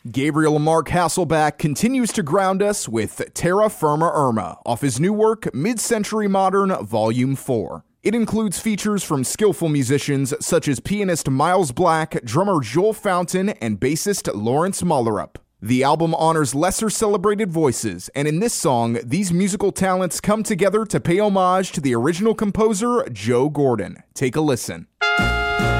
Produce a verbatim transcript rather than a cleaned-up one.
Gabriel Mark Hasselback continues to ground us with Terra Firma Irma off his new work, Mid-Century Modern Volume four. It includes features from skillful musicians such as pianist Miles Black, drummer Joel Fountain, and bassist Lawrence Mullerup. The album honors lesser celebrated voices, and in this song, these musical talents come together to pay homage to the original composer, Joe Gordon. Take a listen.